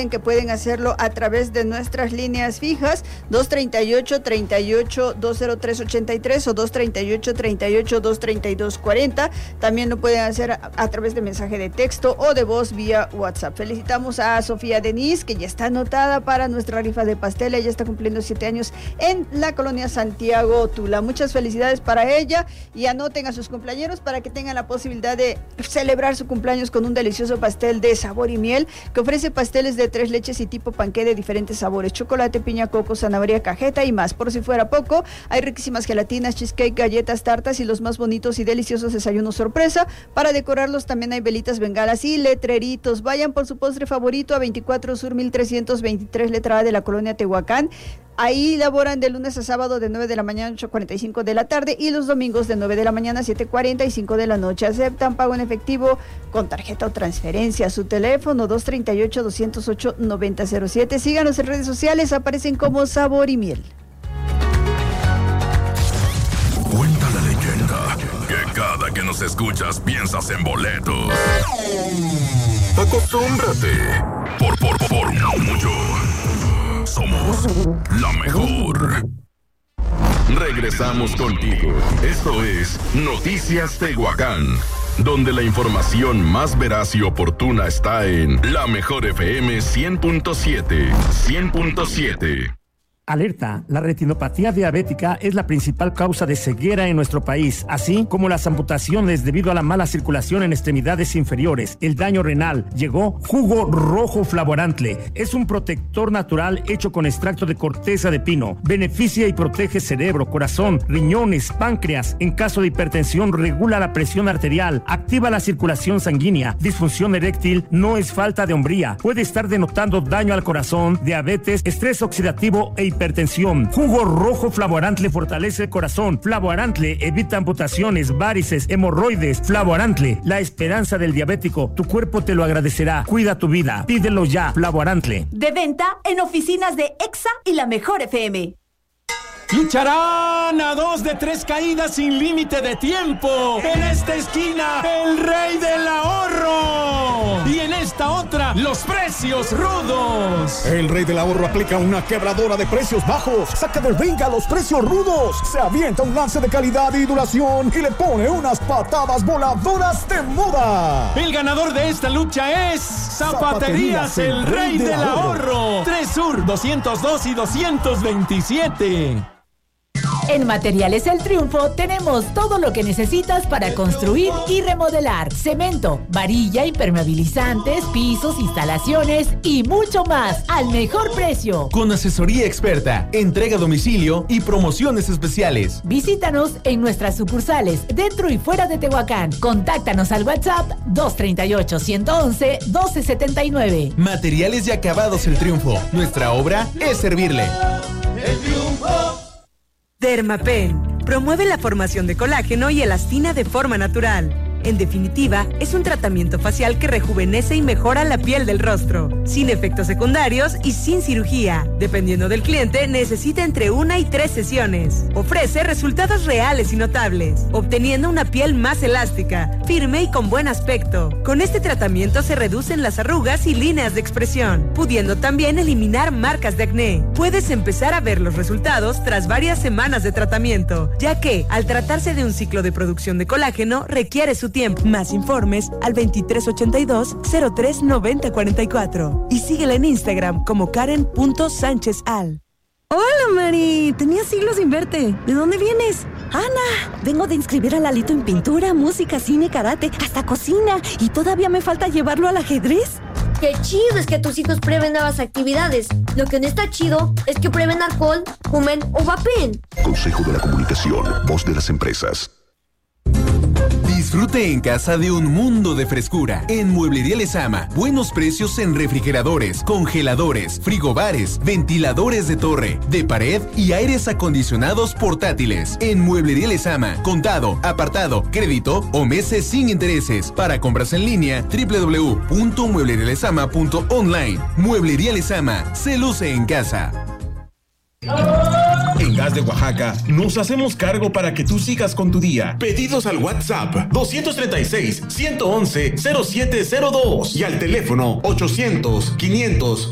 Recuerden que pueden hacerlo a través de nuestras líneas fijas 238-203-83 o 238-232-40. También lo pueden hacer a través de mensaje de texto o de voz vía WhatsApp. Felicitamos a Sofía Denise, que ya está anotada para nuestra rifa de pastel. Ella está cumpliendo 7 años en la colonia Santiago Tula. Muchas felicidades para ella y anoten a sus cumpleaños para que tengan la posibilidad de celebrar su cumpleaños con un delicioso pastel de sabor y miel que ofrece pasteles de 3 leches y tipo panqué de diferentes sabores: chocolate, piña, coco, zanahoria, cajeta y más. Por si fuera poco, hay riquísimas gelatinas, cheesecake, galletas, tartas y los más bonitos y deliciosos desayunos sorpresa. Para decorarlos también hay velitas, bengalas y letreritos. Vayan por su postre favorito a 24 Sur 1323, letra A de la colonia Tehuacán. Ahí laboran de lunes a sábado de 9 de la mañana a 8:45 de la tarde y los domingos de 9 de la mañana a 7:45 de la noche. Aceptan pago en efectivo con tarjeta o transferencia. Su teléfono 238-208-9007. Síganos en redes sociales, aparecen como Sabor y Miel. Cuenta la leyenda que cada que nos escuchas piensas en boletos. Acostúmbrate. Por mucho. Somos la mejor. Regresamos contigo. Esto es Noticias Tehuacán, donde la información más veraz y oportuna está en La Mejor FM 100.7. 100.7. Alerta, la retinopatía diabética es la principal causa de ceguera en nuestro país, así como las amputaciones debido a la mala circulación en extremidades inferiores, el daño renal. Llegó Jugo Rojo Flavorantle. Es un protector natural hecho con extracto de corteza de pino. Beneficia y protege cerebro, corazón, riñones, páncreas. En caso de hipertensión, regula la presión arterial, activa la circulación sanguínea. Disfunción eréctil no es falta de hombría. Puede estar denotando daño al corazón, diabetes, estrés oxidativo e hipertensión. Jugo Rojo Flavorantle fortalece el corazón. Flavorantle evita amputaciones, varices, hemorroides. Flavorantle, la esperanza del diabético. Tu cuerpo te lo agradecerá. Cuida tu vida. Pídelo ya. Flavorantle. De venta en oficinas de EXA y La Mejor FM. Lucharán a 2 de 3 caídas sin límite de tiempo. En esta esquina, el rey del ahorro. Y en esta otra, los precios rudos. El rey del ahorro aplica una quebradora de precios bajos. Saca del ring a los precios rudos. Se avienta un lance de calidad y duración y le pone unas patadas voladoras de moda. El ganador de esta lucha es Zapaterías, el rey del ahorro. 3 Sur, 202 y 227. En Materiales El Triunfo tenemos todo lo que necesitas para construir y remodelar: cemento, varilla, impermeabilizantes, pisos, instalaciones y mucho más al mejor precio. Con asesoría experta, entrega a domicilio y promociones especiales. Visítanos en nuestras sucursales dentro y fuera de Tehuacán. Contáctanos al WhatsApp 238-111-1279. Materiales y acabados El Triunfo. Nuestra obra es servirle. El Triunfo. Dermapen promueve la formación de colágeno y elastina de forma natural. En definitiva, es un tratamiento facial que rejuvenece y mejora la piel del rostro, sin efectos secundarios y sin cirugía. Dependiendo del cliente, necesita entre 1 y 3 sesiones. Ofrece resultados reales y notables, obteniendo una piel más elástica, firme y con buen aspecto. Con este tratamiento se reducen las arrugas y líneas de expresión, pudiendo también eliminar marcas de acné. Puedes empezar a ver los resultados tras varias semanas de tratamiento, ya que, al tratarse de un ciclo de producción de colágeno, requiere su tiempo. Más informes al 2382-039044 y síguela en Instagram como Karen.SánchezAl. Hola, Mari. Tenía siglos sin verte. ¿De dónde vienes? Ana, vengo de inscribir a Lalito en pintura, música, cine, karate, hasta cocina. Y todavía me falta llevarlo al ajedrez. Qué chido es que tus hijos prueben nuevas actividades. Lo que no está chido es que prueben alcohol, fumen o vapen. Consejo de la Comunicación, voz de las empresas. Disfrute en casa de un mundo de frescura. En Mueblería Lezama, buenos precios en refrigeradores, congeladores, frigobares, ventiladores de torre, de pared y aires acondicionados portátiles. En Mueblería Lezama, contado, apartado, crédito o meses sin intereses. Para compras en línea, www.mueblerialezama.online. Mueblería Lezama, se luce en casa. En Gas de Oaxaca nos hacemos cargo para que tú sigas con tu día. Pedidos al WhatsApp 236-111-0702 y al teléfono 800-500